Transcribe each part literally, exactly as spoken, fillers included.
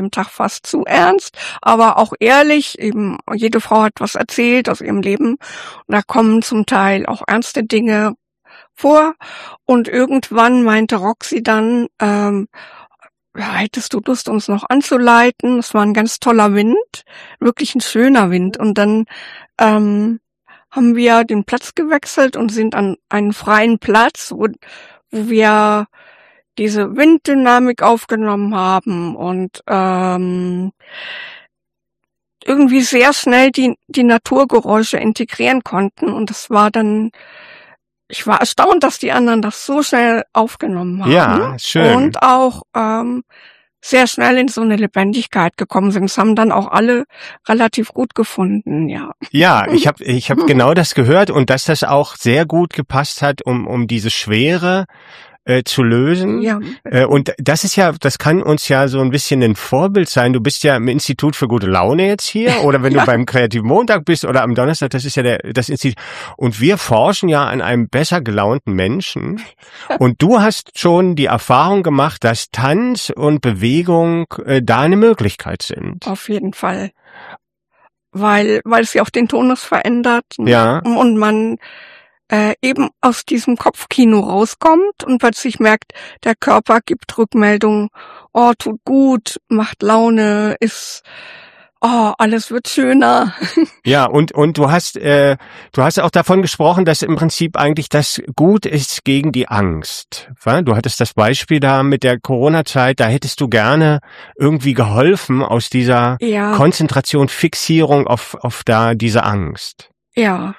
dem Tag fast zu ernst, aber auch ehrlich, eben jede Frau hat was erzählt aus ihrem Leben und da kommen zum Teil auch ernste Dinge vor und irgendwann meinte Roxy dann, ähm, ja, hättest du Lust, uns noch anzuleiten? Es war ein ganz toller Wind, wirklich ein schöner Wind und dann ähm, haben wir den Platz gewechselt und sind an einen freien Platz, wo, wo wir diese Winddynamik aufgenommen haben und ähm, irgendwie sehr schnell die die Naturgeräusche integrieren konnten und das war dann, ich war erstaunt, dass die anderen das so schnell aufgenommen haben. Ja, schön. Und auch ähm, sehr schnell in so eine Lebendigkeit gekommen sind. Das haben dann auch alle relativ gut gefunden, ja. Ja, ich habe ich hab genau das gehört und dass das auch sehr gut gepasst hat, um um diese Schwere äh, zu lösen. Ja. Äh, und das ist ja, das kann uns ja so ein bisschen ein Vorbild sein. Du bist ja im Institut für gute Laune jetzt hier oder wenn Ja. du beim Kreativen Montag bist oder am Donnerstag, das ist ja der, das Institut. Und wir forschen ja an einem besser gelaunten Menschen. Und du hast schon die Erfahrung gemacht, dass Tanz und Bewegung äh, da eine Möglichkeit sind. Auf jeden Fall. Weil, weil es ja auch den Tonus verändert. Ja. Und man äh, eben aus diesem Kopfkino rauskommt und plötzlich merkt, der Körper gibt Rückmeldungen, oh, tut gut, macht Laune, ist, oh, alles wird schöner. Ja, und und du hast äh, du hast auch davon gesprochen, dass im Prinzip eigentlich das gut ist gegen die Angst. wa? Du hattest das Beispiel da mit der Corona-Zeit, da hättest du gerne irgendwie geholfen aus dieser Ja, Konzentration, Fixierung auf auf da diese Angst. ja,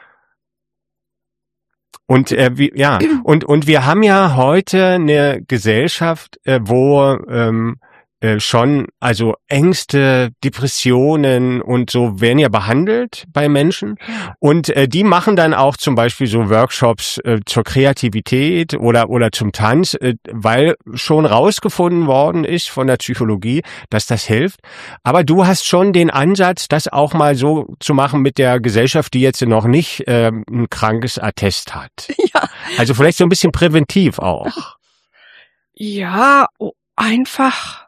Und äh, wie, ja, und und wir haben ja heute eine Gesellschaft, äh, wo ähm, äh, schon also Ängste, Depressionen und so werden ja behandelt bei Menschen und äh, die machen dann auch zum Beispiel so Workshops äh, zur Kreativität oder oder zum Tanz, äh, weil schon rausgefunden worden ist von der Psychologie, dass das hilft. Aber du hast schon den Ansatz, das auch mal so zu machen mit der Gesellschaft, die jetzt noch nicht ähm, ein krankes Attest hat. ja, Also vielleicht so ein bisschen präventiv auch. ja, oh, einfach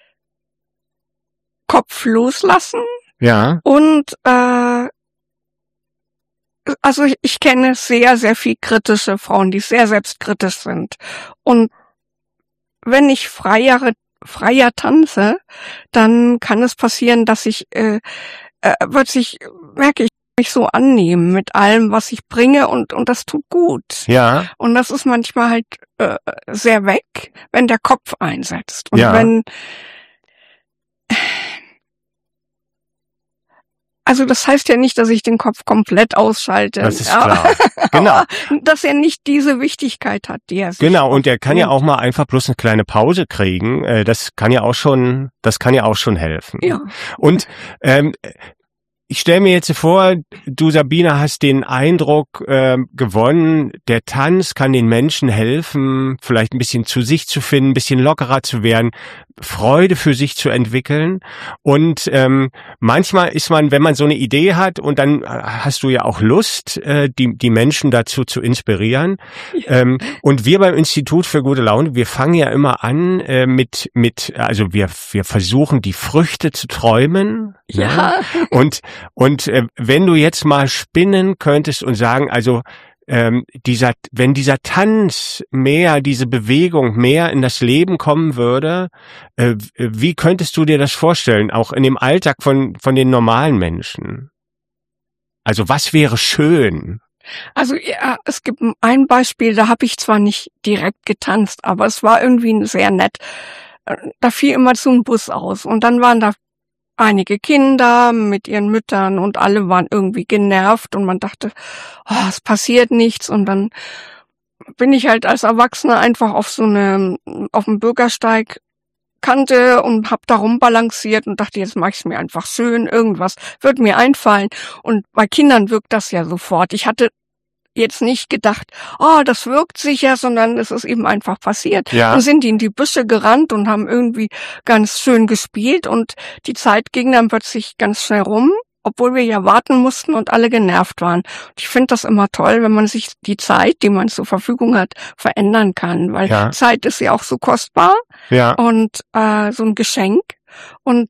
Kopf loslassen Ja, und äh, also ich, ich kenne sehr, sehr viel kritische Frauen, die sehr selbstkritisch sind. Und wenn ich freier, freier tanze, dann kann es passieren, dass ich äh, äh, plötzlich merke, ich mich so annehmen mit allem, was ich bringe und und das tut gut. ja, Und das ist manchmal halt äh, sehr weg, wenn der Kopf einsetzt. Und Ja. wenn Also das heißt ja nicht, dass ich den Kopf komplett ausschalte. das ist ja. klar. Genau. Aber dass er nicht diese Wichtigkeit hat, die er sich Genau, und er kann ja nimmt. auch mal einfach bloß eine kleine Pause kriegen. Äh, Das kann ja auch schon, das kann ja auch schon helfen. Ja. Und ähm, ich stelle mir jetzt vor, du Sabine hast den Eindruck äh, gewonnen, der Tanz kann den Menschen helfen, vielleicht ein bisschen zu sich zu finden, ein bisschen lockerer zu werden, Freude für sich zu entwickeln. Und ähm, manchmal ist man, wenn man so eine Idee hat und dann hast du ja auch Lust, äh, die die Menschen dazu zu inspirieren. Ähm, und wir beim Institut für gute Laune, wir fangen ja immer an äh, mit mit, also wir wir versuchen die Früchte zu träumen. Ja. Ne? Und und äh, wenn du jetzt mal spinnen könntest und sagen, also ähm, dieser, wenn dieser Tanz mehr, diese Bewegung mehr in das Leben kommen würde, äh, wie könntest du dir das vorstellen, auch in dem Alltag von von den normalen Menschen? Also was wäre schön? Also ja, es gibt ein Beispiel, da habe ich zwar nicht direkt getanzt, aber es war irgendwie sehr nett. Da fiel immer so ein Bus aus und dann waren da einige Kinder mit ihren Müttern und alle waren irgendwie genervt und man dachte, oh, es passiert nichts und dann bin ich halt als Erwachsener einfach auf so eine, auf dem Bürgersteig kannte und hab da rumbalanciert und dachte, jetzt mach ich's mir einfach schön, irgendwas wird mir einfallen. Und bei Kindern wirkt das ja sofort. Ich hatte jetzt nicht gedacht, oh, das wirkt sicher, sondern es ist eben einfach passiert. Ja. Dann sind die in die Büsche gerannt und haben irgendwie ganz schön gespielt und die Zeit ging dann plötzlich ganz schnell rum, obwohl wir ja warten mussten und alle genervt waren. Und ich finde das immer toll, wenn man sich die Zeit, die man zur Verfügung hat, verändern kann, weil Ja. Zeit ist ja auch so kostbar Ja, und äh, so ein Geschenk. Und